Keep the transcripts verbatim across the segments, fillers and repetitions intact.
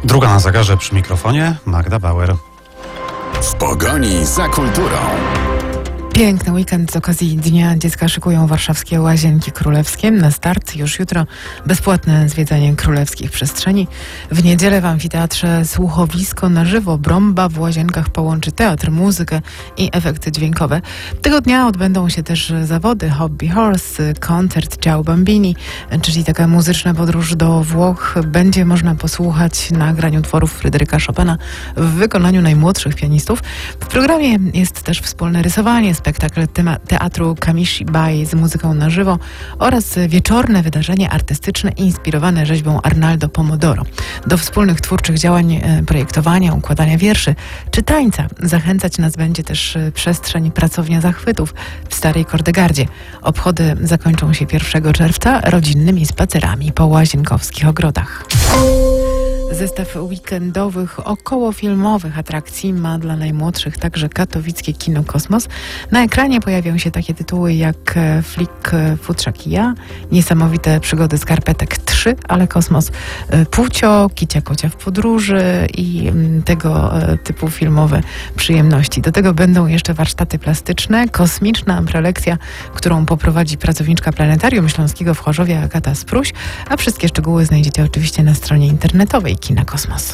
Druga na zegarze, przy mikrofonie Magda Bauer. W pogoni za kulturą. Piękny weekend z okazji Dnia Dziecka szykują warszawskie Łazienki Królewskie. Na start już jutro bezpłatne zwiedzanie królewskich przestrzeni. W niedzielę w amfiteatrze słuchowisko na żywo. Bromba w Łazienkach połączy teatr, muzykę i efekty dźwiękowe. Tego dnia odbędą się też zawody Hobby Horse, koncert Ciao Bambini, czyli taka muzyczna podróż do Włoch. Będzie można posłuchać nagrań utworów Fryderyka Chopina w wykonaniu najmłodszych pianistów. W programie jest też wspólne rysowanie, spektakl teatru Kamishibai z muzyką na żywo oraz wieczorne wydarzenie artystyczne inspirowane rzeźbą Arnaldo Pomodoro. Do wspólnych twórczych działań projektowania, układania wierszy czy tańca zachęcać nas będzie też przestrzeń Pracownia Zachwytów w Starej Kordegardzie. Obchody zakończą się pierwszego czerwca rodzinnymi spacerami po łazienkowskich ogrodach. Zestaw weekendowych, okołofilmowych atrakcji ma dla najmłodszych także katowickie Kino Kosmos. Na ekranie pojawią się takie tytuły jak Flick Futrzak i ja, Niesamowite przygody skarpetek trzy, ale Kosmos Płcio, Kicia Kocia w podróży i tego typu filmowe przyjemności. Do tego będą jeszcze warsztaty plastyczne, kosmiczna prelekcja, którą poprowadzi pracowniczka Planetarium Śląskiego w Chorzowie Agata Spruś, a wszystkie szczegóły znajdziecie oczywiście na stronie internetowej Kina Kosmos.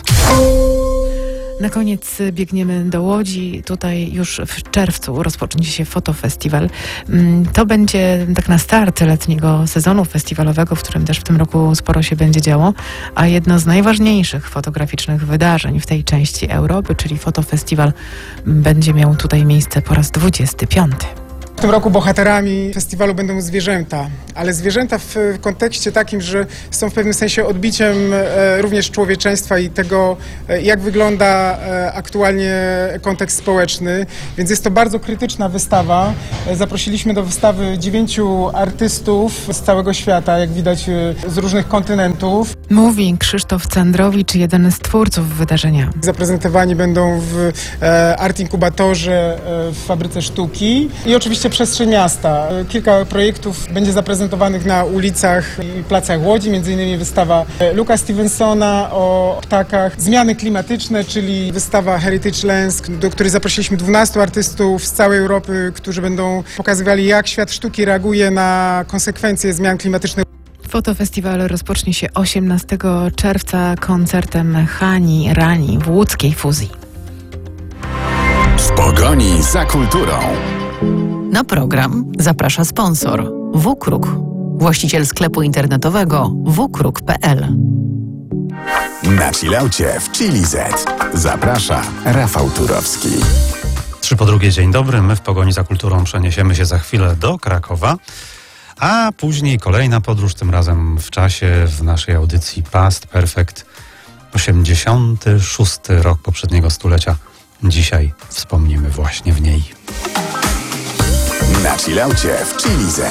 Na koniec biegniemy do Łodzi. Tutaj już w czerwcu rozpocznie się fotofestiwal. To będzie tak na start letniego sezonu festiwalowego, w którym też w tym roku sporo się będzie działo, a jedno z najważniejszych fotograficznych wydarzeń w tej części Europy, czyli fotofestiwal, będzie miał tutaj miejsce po raz dwudziesty piąty. W tym roku bohaterami festiwalu będą zwierzęta, ale zwierzęta w kontekście takim, że są w pewnym sensie odbiciem e, również człowieczeństwa i tego, e, jak wygląda e, aktualnie kontekst społeczny, więc jest to bardzo krytyczna wystawa. E, zaprosiliśmy do wystawy dziewięciu artystów z całego świata, jak widać e, z różnych kontynentów. Mówi Krzysztof Candrowicz, jeden z twórców wydarzenia. Zaprezentowani będą w e, Art Inkubatorze e, w Fabryce Sztuki i oczywiście przestrzeń miasta. Kilka projektów będzie zaprezentowanych na ulicach i placach Łodzi, między innymi wystawa Luka Stevensona o ptakach, zmiany klimatyczne, czyli wystawa Heritage Lens, do której zaprosiliśmy dwunastu artystów z całej Europy, którzy będą pokazywali, jak świat sztuki reaguje na konsekwencje zmian klimatycznych. Fotofestiwal rozpocznie się osiemnastego czerwca koncertem Hani Rani w łódzkiej Fuzji. W pogoni za kulturą. Na program zaprasza sponsor WKRUK, właściciel sklepu internetowego w k r u k kropka p l. Na chillaucie w Chili Z zaprasza Rafał Turowski. Trzy po drugie, dzień dobry. My w pogoni za kulturą przeniesiemy się za chwilę do Krakowa, a później kolejna podróż, tym razem w czasie, w naszej audycji Past Perfect. osiemdziesiąty szósty rok poprzedniego stulecia. Dzisiaj wspomnimy właśnie w niej. Na chillaucie w Chili Z.